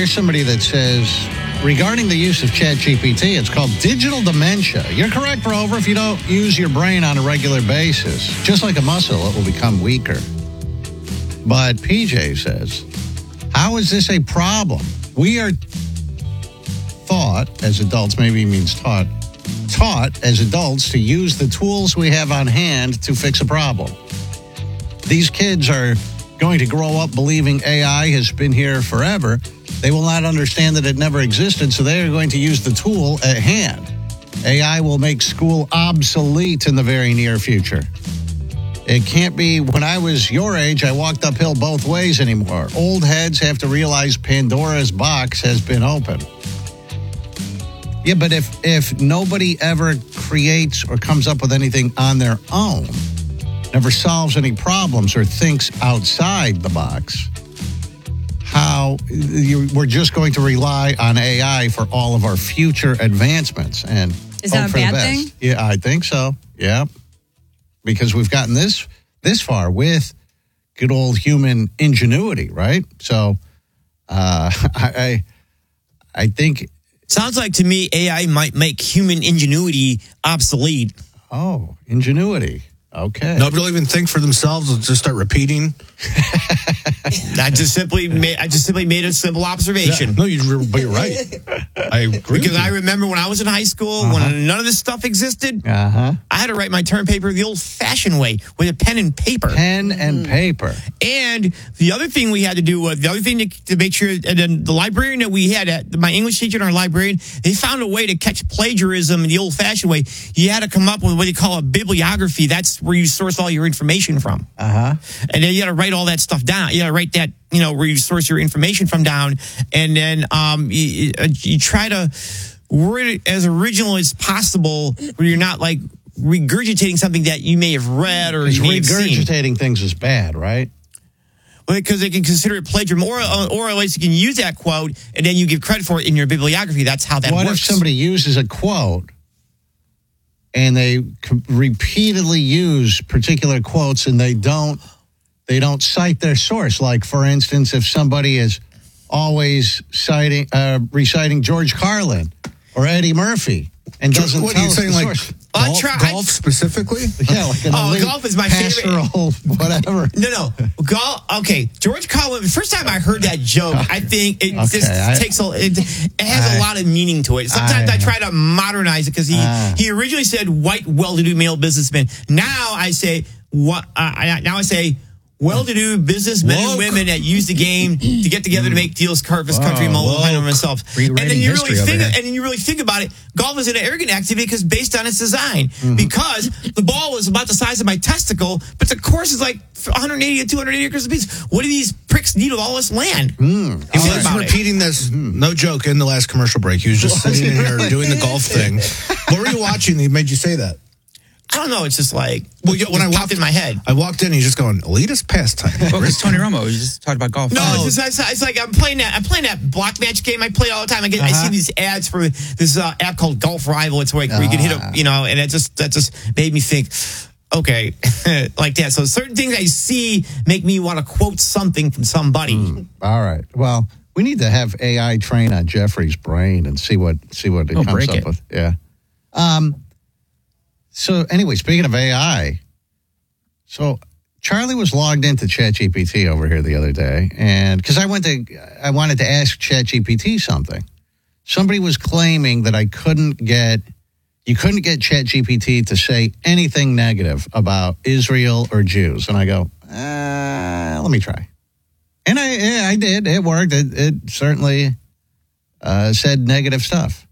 here's somebody that says, regarding the use of ChatGPT, it's called digital dementia. You're correct, Rover. If you don't use your brain on a regular basis, just like a muscle, it will become weaker. But PJ says, how is this a problem? We are taught as adults, maybe he means taught as adults to use the tools we have on hand to fix a problem. These kids are going to grow up believing AI has been here forever. They will not understand that it never existed, so they are going to use the tool at hand. AI will make school obsolete in the very near future. It can't be, when I was your age, I walked uphill both ways anymore. Old heads have to realize Pandora's box has been opened. Yeah, but if nobody ever creates or comes up with anything on their own, never solves any problems or thinks outside the box, we're just going to rely on AI for all of our future advancements and is that a bad thing? Yeah, I think so. Yeah, because we've gotten this far with good old human ingenuity, right? So, I think. Sounds like to me AI might make human ingenuity obsolete. Oh, ingenuity. Okay. Nobody will even think for themselves. They'll just start repeating. I just simply made a simple observation. Yeah, no, but you're right. I agree. Because I remember when I was in high school, when none of this stuff existed, I had to write my term paper the old-fashioned way with a pen and paper. Pen and paper. And the other thing we had to do, to make sure, and then the librarian that we had, my English teacher and our librarian, they found a way to catch plagiarism in the old-fashioned way. You had to come up with what they call a bibliography. That's where you source all your information from. And then you got to write all that stuff down. You got to write that, where you source your information from down. And then you try to word it as original as possible where you're not like regurgitating something that you may have read or you may have seen. Regurgitating things is bad, right? Well, because they can consider it plagiarism, or at least you can use that quote and then you give credit for it in your bibliography. That's how that works. What if somebody uses a quote and they repeatedly use particular quotes and they don't cite their source? Like, for instance, if somebody is always reciting George Carlin or Eddie Murphy and doesn't what tell are you us saying, the like source. Golf specifically? Yeah, like golf is my favorite. Whatever. No. Golf. Okay, George Carlin. The first time I heard that joke, I think it it has a lot of meaning to it. Sometimes I try to modernize it because he originally said white, well-to-do male businessman. Now I say well-to-do businessmen and women that use the game to get together to make deals, carve this country, multiply themselves. And then you really think about it. Golf is an arrogant activity because based on its design. Because the ball was about the size of my testicle, but the course is like 180 to 280 acres apiece. What do these pricks need with all this land? He was repeating this, no joke, in the last commercial break. He was just sitting in here doing the golf thing. What were you watching that made you say that? I don't know. It's just like, when I popped in my head. I walked in, he's just going, elitist pastime. Well, it's Tony Romo. You just talked about golf. No, it's like I'm playing that block match game I play all the time. I see these ads for this app called Golf Rival. It's where you can hit up, and that just made me think, okay, like that. So certain things I see make me want to quote something from somebody. All right. Well, we need to have AI train on Jeffrey's brain and see what it comes up with. Yeah. So anyway, speaking of AI, so Charlie was logged into ChatGPT over here the other day, and because I wanted to ask ChatGPT something. Somebody was claiming that you couldn't get ChatGPT to say anything negative about Israel or Jews, and I go, let me try, and I did. It worked. It certainly said negative stuff.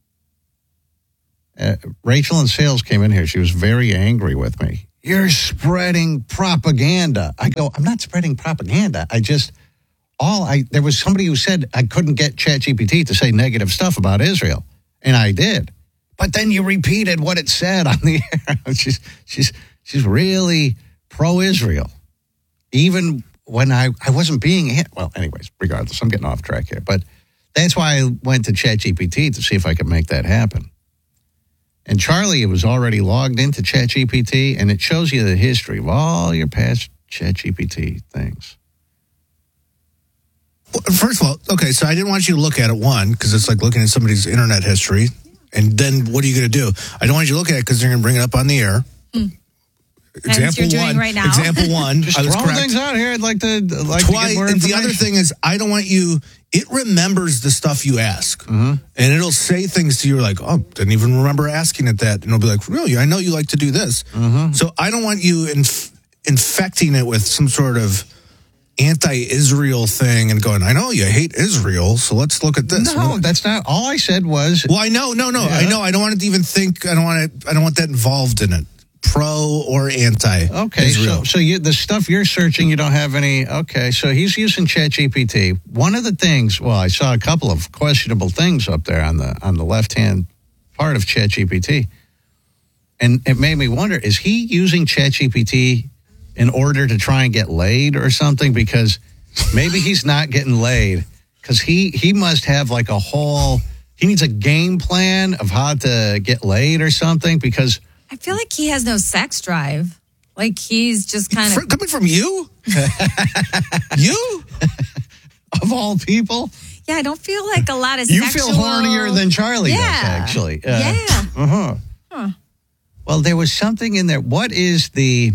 Rachel in sales came in here. She was very angry with me. You're spreading propaganda. I go, I'm not spreading propaganda. There was somebody who said I couldn't get ChatGPT to say negative stuff about Israel. And I did. But then you repeated what it said on the air. She's really pro-Israel. Even when I wasn't being hit. Well, anyways, regardless, I'm getting off track here. But that's why I went to ChatGPT to see if I could make that happen. And Charlie was already logged into ChatGPT, and it shows you the history of all your past ChatGPT things. First of all, okay, so I didn't want you to look at it, one, because it's like looking at somebody's internet history. And then what are you going to do? I don't want you to look at it because they're going to bring it up on the air. Example one. Right now. Example one. Just I was throwing correct. things out here. I'd like to get more And the other information. thing is, I don't want you. It remembers the stuff you ask, and it'll say things to you like, "Oh, didn't even remember asking it that," and it'll be like, "Really? I know you like to do this." So I don't want you infecting it with some sort of anti-Israel thing and going, "I know you hate Israel, so let's look at this." No, that's not. All I said was. Well, I know, no, I know. I don't want it to even think. I don't want that involved in it. Pro or anti. Okay, Israel. so the stuff you're searching, you don't have any. Okay, so he's using ChatGPT. One of the things, well, I saw a couple of questionable things up there on the left hand part of ChatGPT, and it made me wonder: is he using ChatGPT in order to try and get laid or something? Because maybe he's not getting laid because he must have like a whole. He needs a game plan of how to get laid or something because. I feel like he has no sex drive. Like he's just kind of Coming from you? You? Of all people? Yeah, I don't feel like a lot of You sexual... feel hornier than Charlie does, Yeah. actually. Yeah. Uh-huh. Huh. Well, there was something in there. What is the...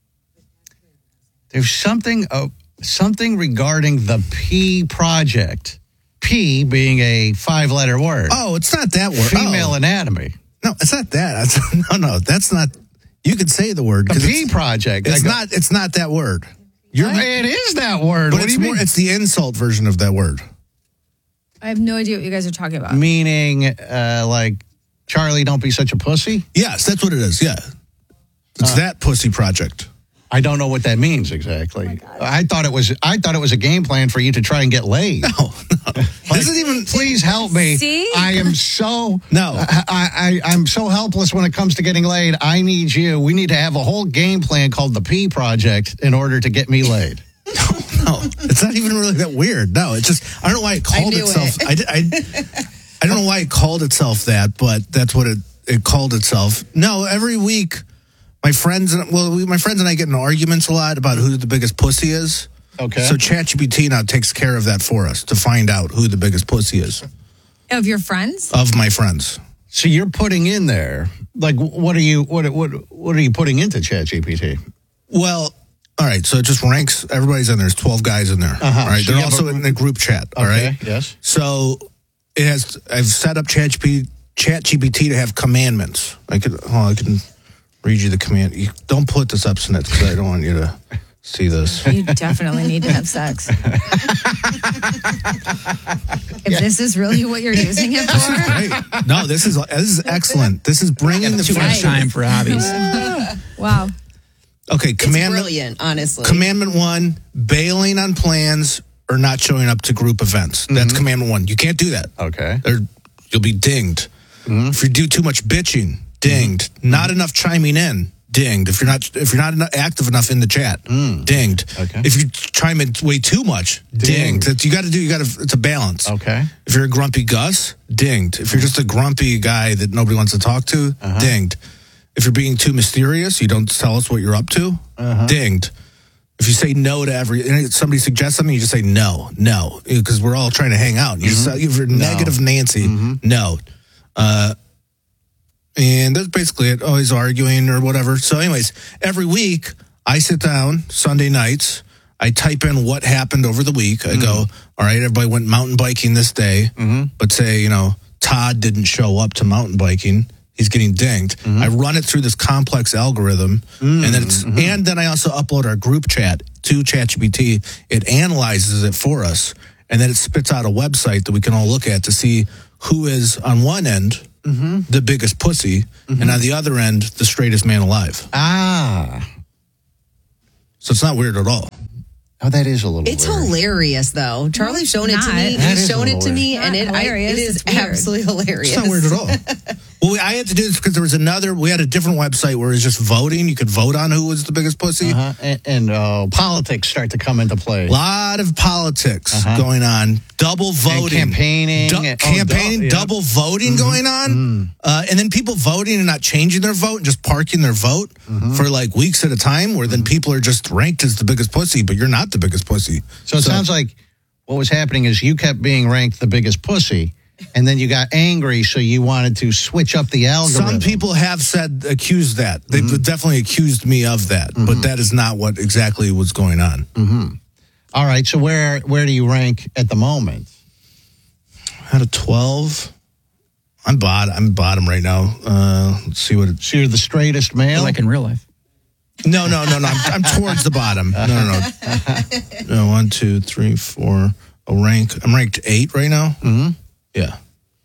There's something regarding the P project. P being a 5-letter word. Oh, it's not that word. Female anatomy. No, it's not that. No, that's not. You could say the word. The 'cause P project. It's not. It's not that word. It is that word. But What do it's you more. mean? It's the insult version of that word. I have no idea what you guys are talking about. Meaning, like, Charlie, don't be such a pussy? Yes, that's what it is. Yeah, it's that pussy project. I don't know what that means exactly. I thought it was a game plan for you to try and get laid. No. This isn't even. Please help me. See? I am so No. I'm so helpless when it comes to getting laid. I need you. We need to have a whole game plan called the P Project in order to get me laid. No, it's not even really that weird. No, it's just I don't know why it called knew itself. it. I don't know why it called itself that, but that's what it called itself. No, every week my friends and I get in arguments a lot about who the biggest pussy is. Okay. So ChatGPT now takes care of that for us to find out who the biggest pussy is Of your friends? of my friends. So you're putting in there like what are you putting into ChatGPT? Well, all right. So it just ranks. Everybody's in there. There's 12 guys in there. Uh-huh. All right. So They're you have also in a group chat. All Okay, right. yes. So it has. I've set up ChatGPT to have commandments. I can read you the command. You don't put this up, Snit, because I don't want you to see this. You definitely need to have sex. If this is really what you're using it for. Great. No, this is excellent. This is bringing the Too much time for hobbies. Wow. Okay, It's commandment. brilliant, honestly. Commandment 1: bailing on plans or not showing up to group events. That's commandment 1. You can't do that. Okay. You'll be dinged. If you do too much bitching, dinged. Not enough chiming in, dinged. If you're not active enough in the chat, dinged. Okay. If you chime in way too much, dinged. Dinged. It's a balance. Okay. If you're a grumpy Gus, dinged. If you're just a grumpy guy that nobody wants to talk to, dinged. If you're being too mysterious, you don't tell us what you're up to, dinged. If you say no to somebody suggests something, you just say no, because we're all trying to hang out. You just, if you're negative Nancy, no. And that's basically it. Always arguing or whatever. So anyways, every week I sit down Sunday nights. I type in what happened over the week. I go, all right, everybody went mountain biking this day, but say, Todd didn't show up to mountain biking. He's getting dinged. I run it through this complex algorithm, and then I also upload our group chat to ChatGPT. It analyzes it for us, and then it spits out a website that we can all look at to see who is on one end the biggest pussy, and on the other end the straightest man alive. Ah. So it's not weird at all. Oh, that is a little It's weird. hilarious, though. Charlie's shown it to me. That He's is shown a it to little me, weird. and It's not it hilarious, is it's weird. absolutely hilarious. It's not weird at all. Well, I had to do this because there was we had a different website where it was just voting. You could vote on who was the biggest pussy. And politics start to come into play. A lot of politics going on. Double voting. And campaigning. Campaigning, double voting going on. And then people voting and not changing their vote and just parking their vote for like weeks at a time, where then people are just ranked as the biggest pussy, but you're not the biggest pussy. So it sounds like what was happening is you kept being ranked the biggest pussy, and then you got angry, so you wanted to switch up the algorithm. Some people have accused that. They've definitely accused me of that, but that is not what exactly was going on. All right, so where do you rank at the moment? Out of 12, I'm bottom right now. Let's see what So you're the straightest male? Like in real life. No. I'm towards the bottom. No. 1, 2, 3, 4. I'm ranked 8 right now. Mm-hmm. Yeah.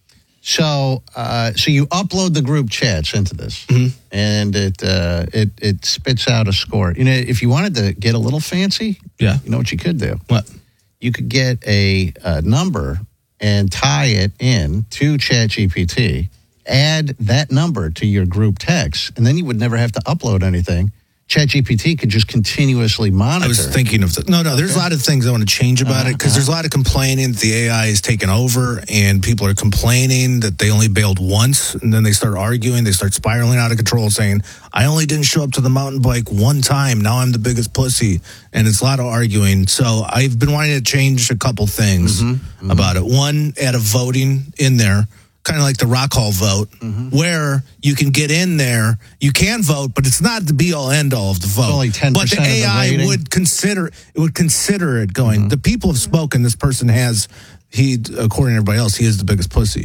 So you upload the group chats into this, and it spits out a score. You know, if you wanted to get a little fancy, Yeah. you know what you could do? What? You could get a number and tie it in to ChatGPT, add that number to your group text, and then you would never have to upload anything. ChatGPT could just continuously monitor. I was thinking of no. There's a lot of things I want to change about it because there's a lot of complaining that the AI is taking over, and people are complaining that they only bailed once, and then they start arguing, they start spiraling out of control, saying, "I only didn't show up to the mountain bike one time. Now I'm the biggest pussy," and it's a lot of arguing. So I've been wanting to change a couple things about it. One, add a voting in there. Kind of like the Rock Hall vote, where you can get in there, you can vote, but it's not the be-all, end-all of the vote. Only 10% but the of the AI rating. would consider it going. The people have spoken. This person according to everybody else, he is the biggest pussy.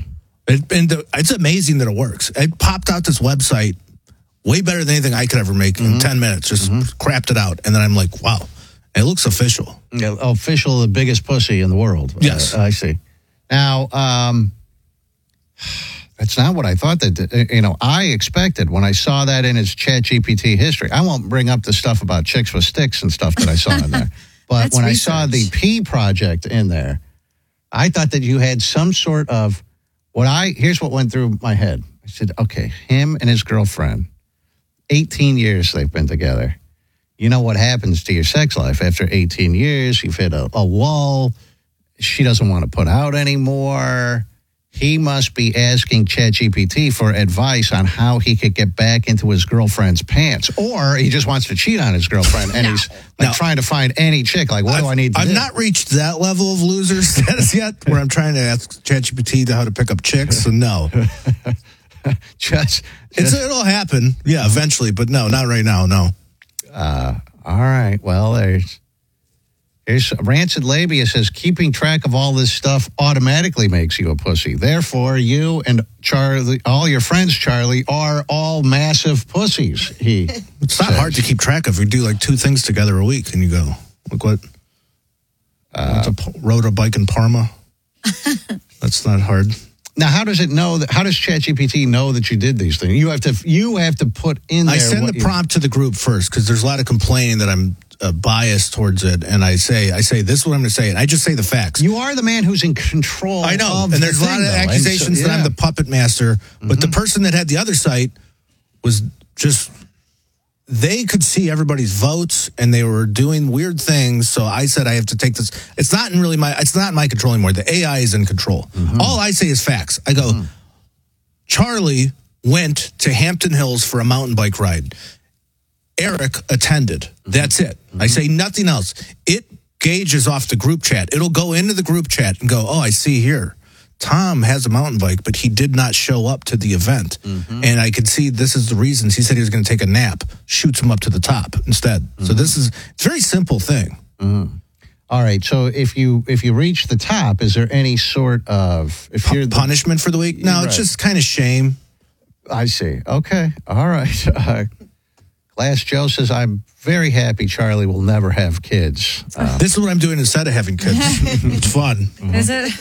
It's amazing that it works. It popped out this website way better than anything I could ever make in 10 minutes. Just crapped it out, and then I'm like, wow, it looks official. Yeah, official, the biggest pussy in the world. Yes. I see. Now, that's not what I thought that, I expected when I saw that in its ChatGPT history. I won't bring up the stuff about chicks with sticks and stuff that I saw in there. But That's when research. I saw the P project in there, I thought that you had some sort of here's what went through my head. I said, okay, him and his girlfriend, 18 years they've been together. You know what happens to your sex life after 18 years? You've hit a wall. She doesn't want to put out anymore. He must be asking ChatGPT for advice on how he could get back into his girlfriend's pants. Or he just wants to cheat on his girlfriend, and he's trying to find any chick. Like, what do I need to do? I've not reached that level of loser status yet, where I'm trying to ask ChatGPT how to pick up chicks, so no. It'll happen, yeah, eventually, but no, not right now, no. All right, well, Here's Rancid Labia says, keeping track of all this stuff automatically makes you a pussy. Therefore, you and Charlie, all your friends, Charlie, are all massive pussies. It's not hard to keep track of. You do like 2 things together a week, and you go, look what? Rode a bike in Parma. That's not hard. Now, how does it know that? How does ChatGPT know that you did these things? You have to put in there. I send the prompt to the group first because there's a lot of complaining that I'm biased towards it, and I say this is what I'm going to say, and I just say the facts. You are the man who's in control. I know, of and there's a lot of accusations that I'm the puppet master. But the person that had the other site was just. They could see everybody's votes, and they were doing weird things. So I said I have to take this. It's not in my control anymore. The AI is in control. All I say is facts. I go, Charlie went to Hampton Hills for a mountain bike ride. Eric attended. That's it. I say nothing else. It gauges off the group chat. It'll go into the group chat and go, oh, I see here. Tom has a mountain bike, but he did not show up to the event. And I could see this is the reasons. He said he was going to take a nap, shoots him up to the top instead. So it's a very simple thing. All right. So if you reach the top, is there any sort of punishment for the week? No, it's just kind of shame. I see. Okay. All right. Glass Joe says, I'm very happy Charlie will never have kids. This is what I'm doing instead of having kids. It's fun. Is it?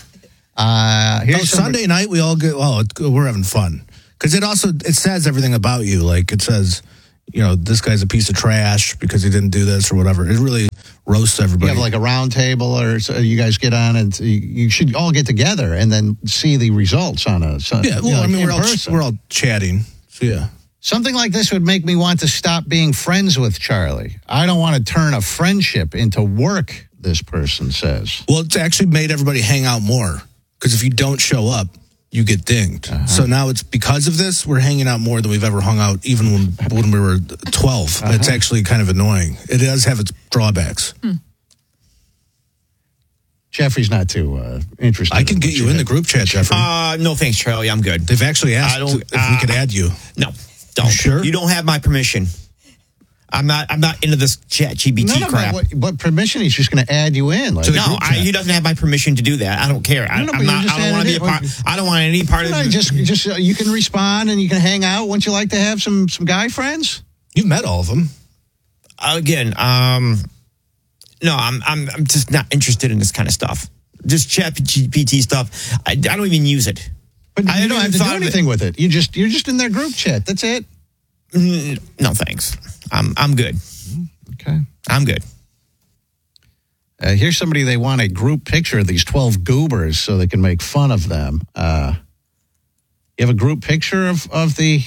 Here's Sunday night we all go. We're having fun because it says everything about you. Like it says, this guy's a piece of trash because he didn't do this or whatever. It really roasts everybody. You have like a round table, or so you guys get on, and you should all get together and then see the results on a. Yeah, well, we're all chatting. So yeah. Something like this would make me want to stop being friends with Charlie. I don't want to turn a friendship into work, this person says. Well, it's actually made everybody hang out more. Because if you don't show up, you get dinged. So now it's because of this, we're hanging out more than we've ever hung out, even when we were 12. It's actually kind of annoying. It does have its drawbacks. Jeffrey's not too interested. I can get you in the group chat, Jeffrey. No thanks, Charlie. I'm good. They've actually asked if we could add you. No, don't. You sure? You don't have my permission. I'm not into this chat GBT crap. What permission? He's just going to add you in. Like, he doesn't have my permission to do that. I don't care. I don't want to be a part. I don't want any part of it. Just you can respond and you can hang out. Wouldn't you like to have some guy friends? You've met all of them. Again, no, I'm just not interested in this kind of stuff. Just chat GPT stuff. I don't even use it. But you don't have to do anything with it. You're just in their group chat. That's it. No, thanks. I'm good. Okay. I'm good. Here's somebody, they want a group picture of these 12 goobers so they can make fun of them. You have a group picture of the...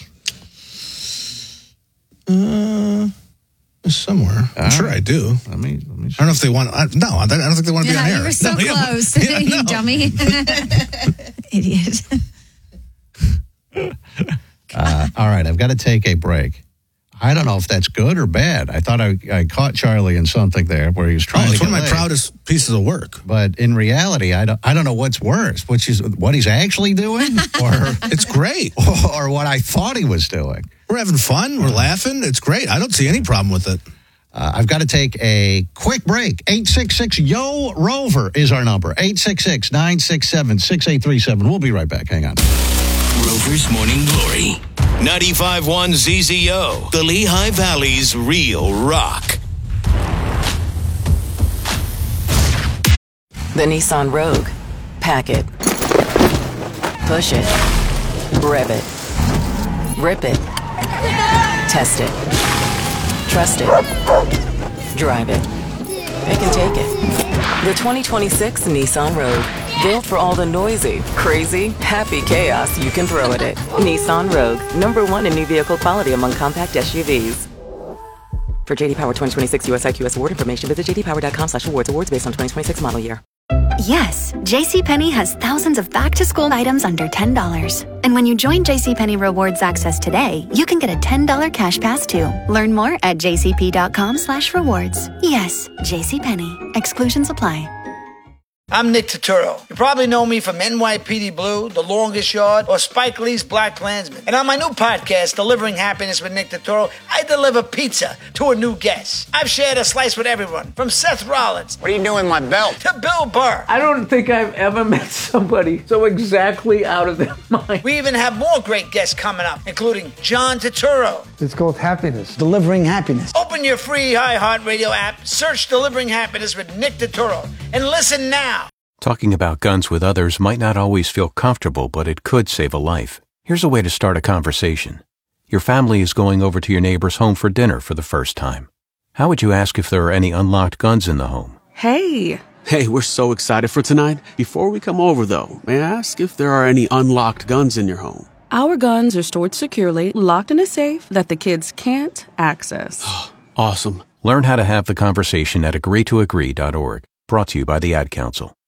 somewhere. I'm sure I do. Let me I don't know if they want... No, I don't think they want to be on air. You were so close. You dummy. Idiot. All right, I've got to take a break. I don't know if that's good or bad. I thought I caught Charlie in something there where he was trying to it's get one of my laid. proudest pieces of work. But in reality, I don't know what's worse, which is what he's actually doing, or it's great, or what I thought he was doing. We're having fun. We're laughing. It's great. I don't see any problem with it. I've got to take a quick break. 866-YO-ROVER is our number. 866-967-6837. We'll be right back. Hang on. Rover's Morning Glory. 95.1 ZZO, the Lehigh Valley's real rock. The Nissan Rogue. Pack it. Push it. Rev it. Rip it. Test it. Trust it. Drive it. It can take it. The 2026 Nissan Rogue. Built for all the noisy, crazy, happy chaos you can throw at it. Nissan Rogue. #1 in new vehicle quality among compact SUVs. For JD Power 2026 US IQS award information, visit jdpower.com/awards. Awards based on 2026 model year. Yes, JCPenney has thousands of back-to-school items under $10. And when you join JCPenney Rewards Access today, you can get a $10 cash pass too. Learn more at jcp.com/rewards. Yes, JCPenney. Exclusions apply. I'm Nick Turturro. You probably know me from NYPD Blue, The Longest Yard, or Spike Lee's Black Klansman. And on my new podcast, Delivering Happiness with Nick Turturro, I deliver pizza to a new guest. I've shared a slice with everyone, from Seth Rollins. What are you doing with my belt? To Bill Burr. I don't think I've ever met somebody so exactly out of their mind. We even have more great guests coming up, including John Turturro. It's called Happiness. Delivering Happiness. Open your free iHeartRadio app, search Delivering Happiness with Nick Turturro, and listen now. Talking about guns with others might not always feel comfortable, but it could save a life. Here's a way to start a conversation. Your family is going over to your neighbor's home for dinner for the first time. How would you ask if there are any unlocked guns in the home? Hey, we're so excited for tonight. Before we come over, though, may I ask if there are any unlocked guns in your home? Our guns are stored securely, locked in a safe that the kids can't access. Awesome. Learn how to have the conversation at agreetoagree.org. Brought to you by the Ad Council.